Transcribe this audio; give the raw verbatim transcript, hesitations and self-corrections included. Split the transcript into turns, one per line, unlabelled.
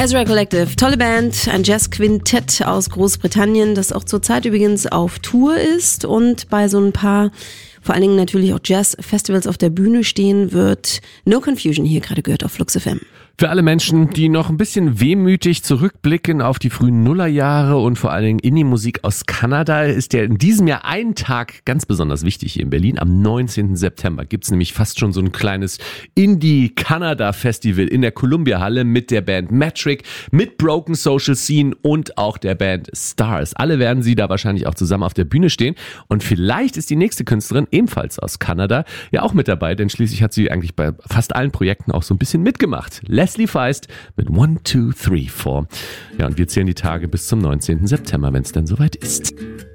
Ezra Collective, tolle Band, ein Jazz-Quintett aus Großbritannien, das auch zurzeit übrigens auf Tour ist und bei so ein paar, vor allen Dingen natürlich auch Jazz-Festivals auf der Bühne stehen wird. No Confusion hier gerade gehört auf Flux F M.
Für alle Menschen, die noch ein bisschen wehmütig zurückblicken auf die frühen Nullerjahre und vor allen Dingen Indie-Musik aus Kanada, ist ja in diesem Jahr ein Tag ganz besonders wichtig hier in Berlin. Am neunzehnten September gibt's nämlich fast schon so ein kleines Indie-Kanada-Festival in der Columbia-Halle mit der Band Metric, mit Broken Social Scene und auch der Band Stars. Alle werden sie da wahrscheinlich auch zusammen auf der Bühne stehen. Und vielleicht ist die nächste Künstlerin ebenfalls aus Kanada ja auch mit dabei, denn schließlich hat sie eigentlich bei fast allen Projekten auch so ein bisschen mitgemacht. Leslie Feist mit one two three four. Ja, und wir zählen die Tage bis zum neunzehnten September, wenn es denn soweit ist.